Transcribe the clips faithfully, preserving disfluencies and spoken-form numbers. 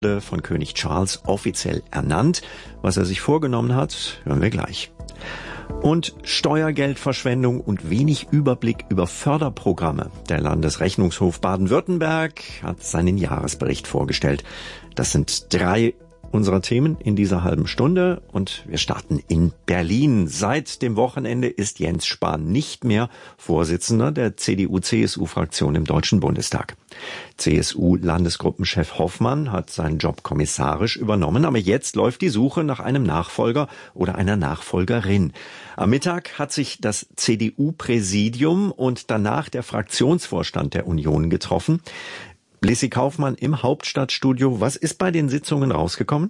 von König Charles offiziell ernannt. Was er sich vorgenommen hat, hören wir gleich. Und Steuergeldverschwendung und wenig Überblick über Förderprogramme. Der Landesrechnungshof Baden-Württemberg hat seinen Jahresbericht vorgestellt. Das sind drei unserer Themen in dieser halben Stunde und wir starten in Berlin. Seit dem Wochenende ist Jens Spahn nicht mehr Vorsitzender der C D U C S U-Fraktion im Deutschen Bundestag. C S U-Landesgruppenchef Hoffmann hat seinen Job kommissarisch übernommen, aber jetzt läuft die Suche nach einem Nachfolger oder einer Nachfolgerin. Am Mittag hat sich das C D U-Präsidium und danach der Fraktionsvorstand der Union getroffen. Lissy Kaufmann im Hauptstadtstudio. Was ist bei den Sitzungen rausgekommen?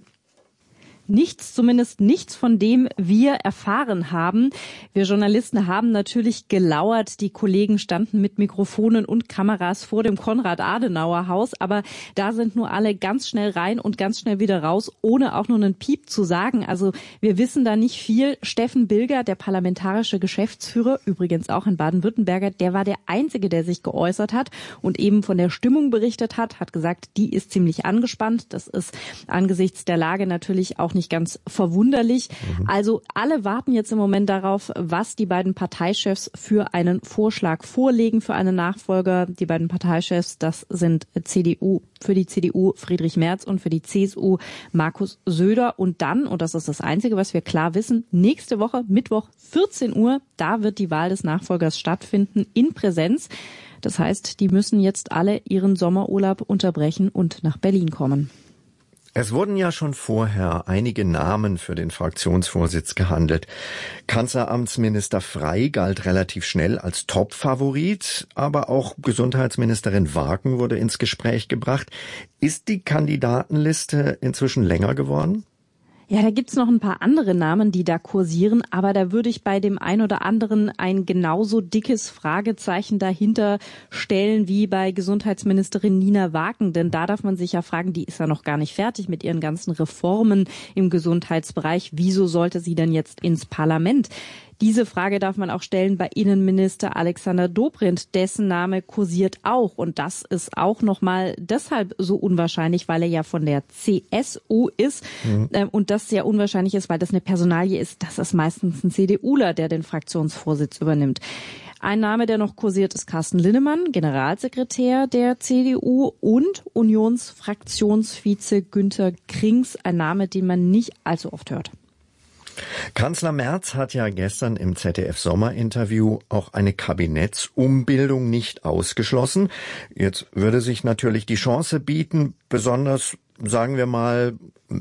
Nichts, zumindest nichts von dem wir erfahren haben. Wir Journalisten haben natürlich gelauert. Die Kollegen standen mit Mikrofonen und Kameras vor dem Konrad-Adenauer-Haus. Aber da sind nur alle ganz schnell rein und ganz schnell wieder raus, ohne auch nur einen Piep zu sagen. Also wir wissen da nicht viel. Steffen Bilger, der parlamentarische Geschäftsführer, übrigens auch ein Baden-Württemberger, der war der Einzige, der sich geäußert hat und eben von der Stimmung berichtet hat, hat gesagt, die ist ziemlich angespannt. Das ist angesichts der Lage natürlich auch nicht ganz verwunderlich. Mhm. Also alle warten jetzt im Moment darauf, was die beiden Parteichefs für einen Vorschlag vorlegen für einen Nachfolger. Die beiden Parteichefs, das sind C D U, für die C D U Friedrich Merz und für die C S U Markus Söder. Und dann, und das ist das Einzige, was wir klar wissen, nächste Woche, Mittwoch, vierzehn Uhr, da wird die Wahl des Nachfolgers stattfinden in Präsenz. Das heißt, die müssen jetzt alle ihren Sommerurlaub unterbrechen und nach Berlin kommen. Es wurden ja schon vorher einige Namen für den Fraktionsvorsitz gehandelt. Kanzleramtsminister Frey galt relativ schnell als Top-Favorit, aber auch Gesundheitsministerin Wagen wurde ins Gespräch gebracht. Ist die Kandidatenliste inzwischen länger geworden? Ja, da gibt's noch ein paar andere Namen, die da kursieren, aber da würde ich bei dem ein oder anderen ein genauso dickes Fragezeichen dahinter stellen wie bei Gesundheitsministerin Nina Wagen, denn da darf man sich ja fragen, die ist ja noch gar nicht fertig mit ihren ganzen Reformen im Gesundheitsbereich. Wieso sollte sie denn jetzt ins Parlament? Diese Frage darf man auch stellen bei Innenminister Alexander Dobrindt. Dessen Name kursiert auch. Und das ist auch nochmal deshalb so unwahrscheinlich, weil er ja von der C S U ist. Mhm. Und das sehr unwahrscheinlich ist, weil das eine Personalie ist. Das ist meistens ein CDUler, der den Fraktionsvorsitz übernimmt. Ein Name, der noch kursiert, ist Carsten Linnemann, Generalsekretär der C D U, und Unionsfraktionsvize Günther Krings. Ein Name, den man nicht allzu oft hört. Kanzler Merz hat ja gestern im Z D F-Sommerinterview auch eine Kabinettsumbildung nicht ausgeschlossen. Jetzt würde sich natürlich die Chance bieten, besonders, sagen wir mal,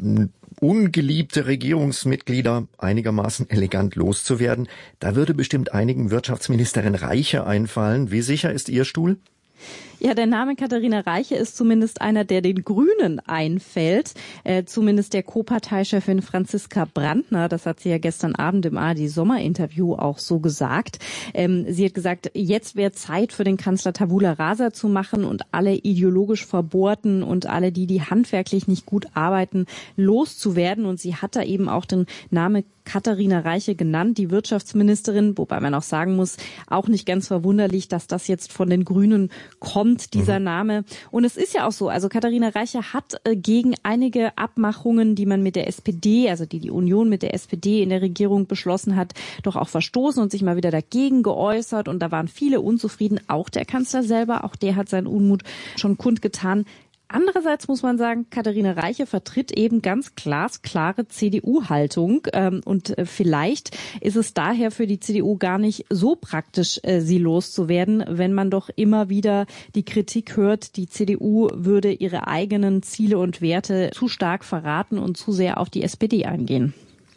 ungeliebte Regierungsmitglieder einigermaßen elegant loszuwerden. Da würde bestimmt einigen Wirtschaftsministerin Reiche einfallen. Wie sicher ist Ihr Stuhl? Ja, der Name Katharina Reiche ist zumindest einer, der den Grünen einfällt. Äh, zumindest der Co-Parteichefin Franziska Brandner. Das hat sie ja gestern Abend im A R D-Sommerinterview auch so gesagt. Ähm, sie hat gesagt, jetzt wäre Zeit für den Kanzler Tabula Rasa zu machen und alle ideologisch Verbohrten und alle, die, die handwerklich nicht gut arbeiten, loszuwerden. Und sie hat da eben auch den Namen Katharina Reiche genannt, die Wirtschaftsministerin, wobei man auch sagen muss, auch nicht ganz verwunderlich, dass das jetzt von den Grünen kommt, dieser mhm. Name. Und es ist ja auch so, also Katharina Reiche hat äh, gegen einige Abmachungen, die man mit der S P D, also die die Union mit der S P D in der Regierung beschlossen hat, doch auch verstoßen und sich mal wieder dagegen geäußert. Und da waren viele unzufrieden, auch der Kanzler selber, auch der hat seinen Unmut schon kundgetan. Andererseits muss man sagen, Katharina Reiche vertritt eben ganz glasklare C D U-Haltung. Und vielleicht ist es daher für die C D U gar nicht so praktisch, sie loszuwerden, wenn man doch immer wieder die Kritik hört, die C D U würde ihre eigenen Ziele und Werte zu stark verraten und zu sehr auf die S P D eingehen.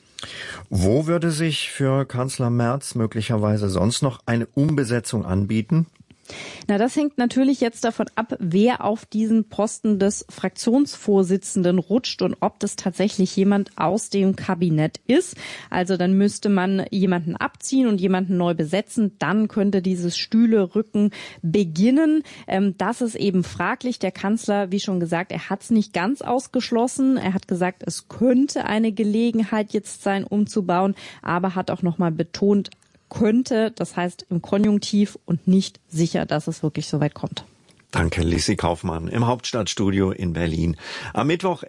Wo würde sich für Kanzler Merz möglicherweise sonst noch eine Umbesetzung anbieten? Na, das hängt natürlich jetzt davon ab, wer auf diesen Posten des Fraktionsvorsitzenden rutscht und ob das tatsächlich jemand aus dem Kabinett ist. Also dann müsste man jemanden abziehen und jemanden neu besetzen. Dann könnte dieses Stühlerücken beginnen. Ähm, das ist eben fraglich. Der Kanzler, wie schon gesagt, er hat es nicht ganz ausgeschlossen. Er hat gesagt, es könnte eine Gelegenheit jetzt sein, umzubauen, aber hat auch nochmal betont, könnte, das heißt im Konjunktiv und nicht sicher, dass es wirklich so weit kommt. Danke, Lissy Kaufmann im Hauptstadtstudio in Berlin. Am Mittwoch